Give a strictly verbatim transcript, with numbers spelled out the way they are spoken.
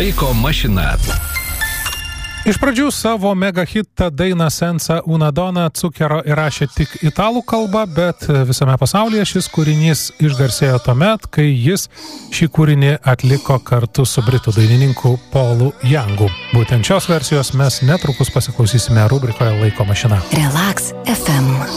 Laiko mašina. Iš pradžių savo mega hitą dainą Senza una donna Zucchero įrašė tik italų kalba, bet visame pasaulyje šis kūrinys išgarsėjo tuomet, kai jis šį kūrinį atliko kartu su britų dainininku Paulu Youngu. Būtent šios versijos mes netrukus pasiklausysime rubrikoje Laiko mašina. Relax F M.